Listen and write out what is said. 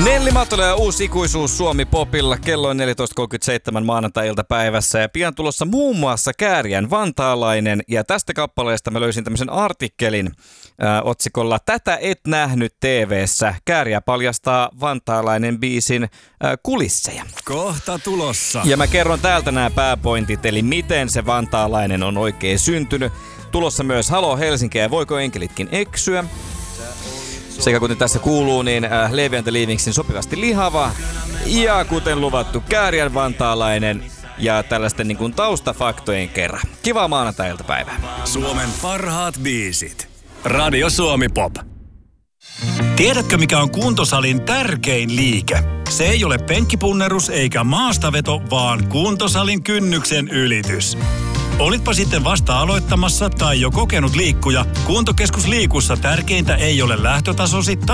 Nelli Matola ja uusi ikuisuus Suomi Popilla. Kello on 14.37 maanantai-iltapäivässä ja pian tulossa muun muassa Kääriän vantaalainen. Ja tästä kappaleesta mä löysin tämmöisen artikkelin otsikolla Tätä et nähnyt TV:ssä. Kääriä paljastaa vantaalainen biisin kulisseja. Kohta tulossa. Ja mä kerron täältä nämä pääpointit, eli miten se vantaalainen on oikein syntynyt. Tulossa myös Halo Helsinki ja Voiko enkelitkin eksyä. Sekä kuten tässä kuuluu, niin Levi and the Leavingsin Sopivasti lihava. Ja kuten luvattu, Kääriän vantaalainen ja tällaisten niin kuin taustafaktojen kerran. Kivaa maanantai-iltapäivää. Suomen parhaat biisit. Radio Suomi Pop. Tiedätkö, mikä on kuntosalin tärkein liike? Se ei ole penkkipunnerus eikä maastaveto, vaan kuntosalin kynnyksen ylitys. Olitpa sitten vasta aloittamassa tai jo kokenut liikkuja, Kuntokeskus Liikussa tärkeintä ei ole lähtötasosi